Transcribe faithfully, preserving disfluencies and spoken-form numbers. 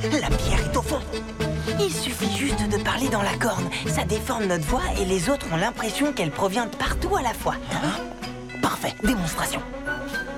La pierre est au fond. Il suffit juste de parler dans la corne. Ça déforme notre voix et les autres ont l'impression qu'elle provient de partout à la fois. Hein? Parfait, démonstration.